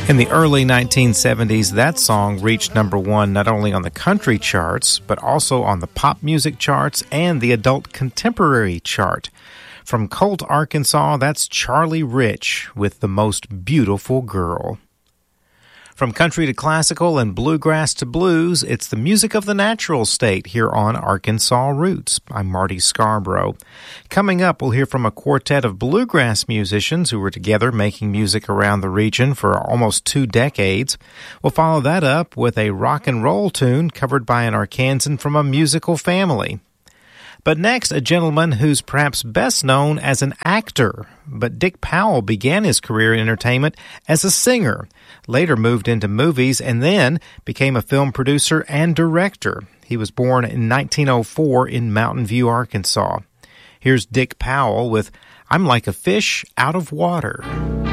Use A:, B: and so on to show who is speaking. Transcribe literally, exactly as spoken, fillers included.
A: In the early nineteen seventies, that song reached number one not only on the country charts, but also on the pop music charts and the adult contemporary chart. From Colt, Arkansas, that's Charlie Rich with The Most Beautiful Girl. From country to classical and bluegrass to blues, it's the music of the natural state here on Arkansas Roots. I'm Marty Scarborough. Coming up, we'll hear from a quartet of bluegrass musicians who were together making music around the region for almost two decades. We'll follow that up with a rock and roll tune covered by an Arkansan from a musical family. But next, a gentleman who's perhaps best known as an actor. But Dick Powell began his career in entertainment as a singer, later moved into movies, and then became a film producer and director. He was born in nineteen oh four in Mountain View, Arkansas. Here's Dick Powell with I'm Like a Fish Out of Water.